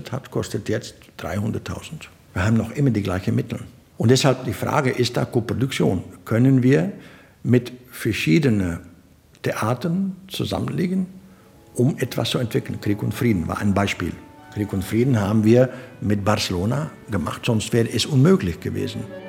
gekostet hat, kostet jetzt 300.000. Wir haben noch immer die gleichen Mittel. Und deshalb die Frage, ist da Koproduktion? Können wir mit verschiedenen Theatern zusammenlegen, um etwas zu entwickeln? Krieg und Frieden war ein Beispiel. Krieg und Frieden haben wir mit Barcelona gemacht, sonst wäre es unmöglich gewesen.